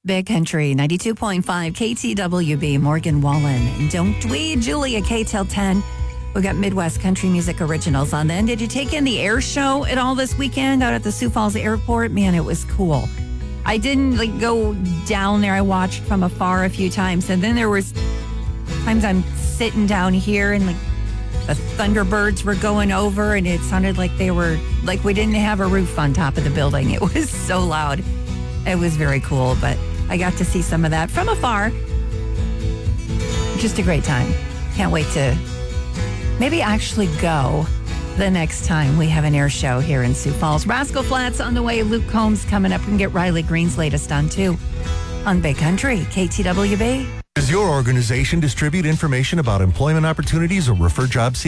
Big Country, 92.5 KTWB, Morgan Wallen. And Don't We, Julia K till 10. We got Midwest Country Music Originals on then. Did you take in the air show at all this weekend out at the Sioux Falls Airport? Man, it was cool. I didn't go down there. I watched from afar a few times. And then there was times I'm sitting down here and the Thunderbirds were going over and it sounded like they were we didn't have a roof on top of the building. It was so loud. It was very cool, but I got to see some of that from afar. Just a great time. Can't wait to maybe actually go the next time we have an air show here in Sioux Falls. Rascal Flatts on the way. Luke Combs coming up. We can get Riley Green's latest on too on Big Country, KTWB. Does your organization distribute information about employment opportunities or refer job seekers?